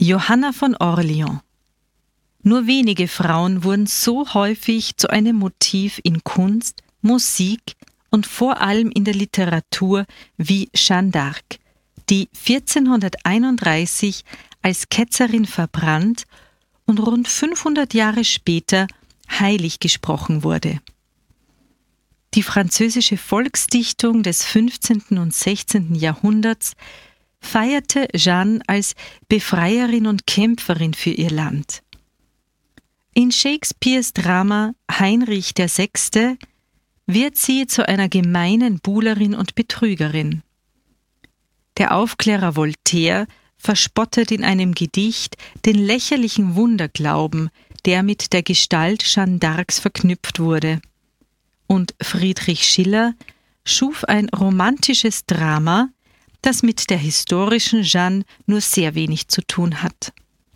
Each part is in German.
Johanna von Orleans. Nur wenige Frauen wurden so häufig zu einem Motiv in Kunst, Musik und vor allem in der Literatur wie Jeanne d'Arc, die 1431 als Ketzerin verbrannt und rund 500 Jahre später heilig gesprochen wurde. Die französische Volksdichtung des 15. und 16. Jahrhunderts feierte Jeanne als Befreierin und Kämpferin für ihr Land. In Shakespeares Drama Heinrich VI. Wird sie zu einer gemeinen Buhlerin und Betrügerin. Der Aufklärer Voltaire verspottet in einem Gedicht den lächerlichen Wunderglauben, der mit der Gestalt Jeanne d'Arcs verknüpft wurde. Und Friedrich Schiller schuf ein romantisches Drama, das mit der historischen Jeanne nur sehr wenig zu tun hat.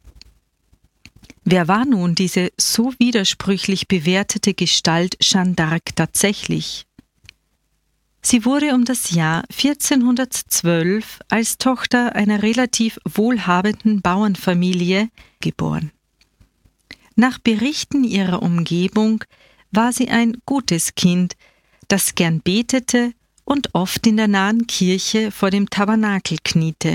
Wer war nun diese so widersprüchlich bewertete Gestalt Jeanne d'Arc tatsächlich? Sie wurde um das Jahr 1412 als Tochter einer relativ wohlhabenden Bauernfamilie geboren. Nach Berichten ihrer Umgebung war sie ein gutes Kind, das gern betete und oft in der nahen Kirche vor dem Tabernakel kniete.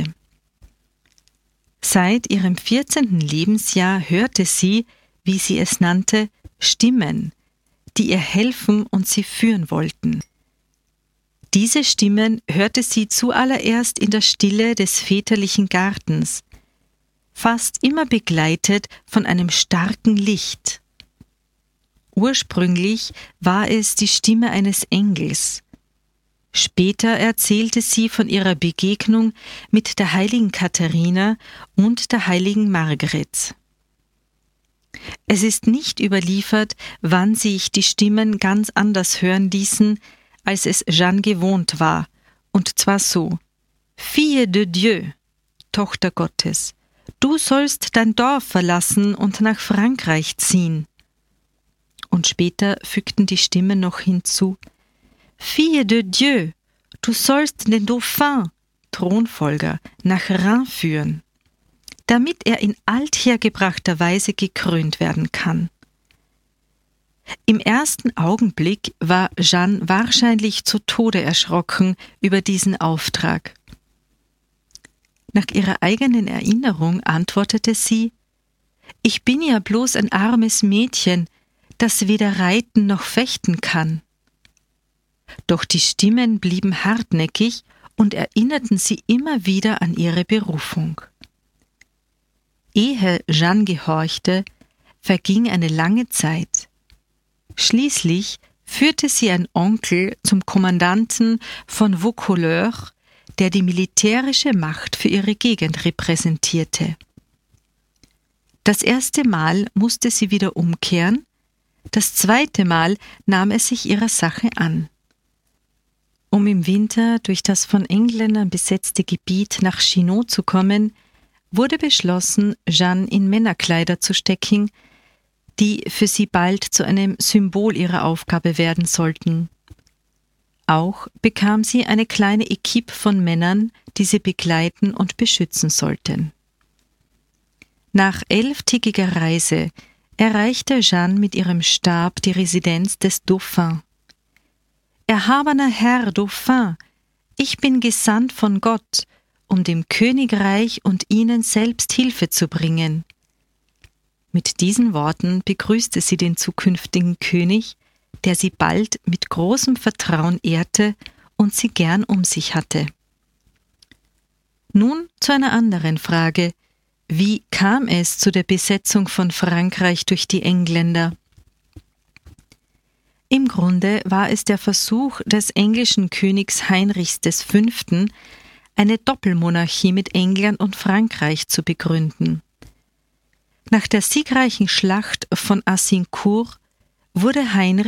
Seit ihrem 14. Lebensjahr hörte sie, wie sie es nannte, Stimmen, die ihr helfen und sie führen wollten. Diese Stimmen hörte sie zuallererst in der Stille des väterlichen Gartens, fast immer begleitet von einem starken Licht. Ursprünglich war es die Stimme eines Engels. Später erzählte sie von ihrer Begegnung mit der heiligen Katharina und der heiligen Margret. Es ist nicht überliefert, wann sich die Stimmen ganz anders hören ließen, als es Jeanne gewohnt war, und zwar so: Fille de Dieu, Tochter Gottes, du sollst dein Dorf verlassen und nach Frankreich ziehen. Und später fügten die Stimmen noch hinzu: Fille de Dieu, du sollst den Dauphin, Thronfolger, nach Reims führen, damit er in althergebrachter Weise gekrönt werden kann. Im ersten Augenblick war Jeanne wahrscheinlich zu Tode erschrocken über diesen Auftrag. Nach ihrer eigenen Erinnerung antwortete sie: Ich bin ja bloß ein armes Mädchen, das weder reiten noch fechten kann. Doch die Stimmen blieben hartnäckig und erinnerten sie immer wieder an ihre Berufung. Ehe Jeanne gehorchte, verging eine lange Zeit. Schließlich führte sie ein Onkel zum Kommandanten von Vaucouleurs, der die militärische Macht für ihre Gegend repräsentierte. Das erste Mal musste sie wieder umkehren, das zweite Mal nahm er sich ihrer Sache an. Um im Winter durch das von Engländern besetzte Gebiet nach Chinon zu kommen, wurde beschlossen, Jeanne in Männerkleider zu stecken, die für sie bald zu einem Symbol ihrer Aufgabe werden sollten. Auch bekam sie eine kleine Equipe von Männern, die sie begleiten und beschützen sollten. Nach 11-tägiger Reise erreichte Jeanne mit ihrem Stab die Residenz des Dauphins. Erhabener Herr Dauphin, ich bin gesandt von Gott, um dem Königreich und Ihnen selbst Hilfe zu bringen. Mit diesen Worten begrüßte sie den zukünftigen König, der sie bald mit großem Vertrauen ehrte und sie gern um sich hatte. Nun zu einer anderen Frage: Wie kam es zu der Besetzung von Frankreich durch die Engländer? Im Grunde war es der Versuch des englischen Königs Heinrichs V., eine Doppelmonarchie mit England und Frankreich zu begründen. Nach der siegreichen Schlacht von Azincourt wurde Heinrich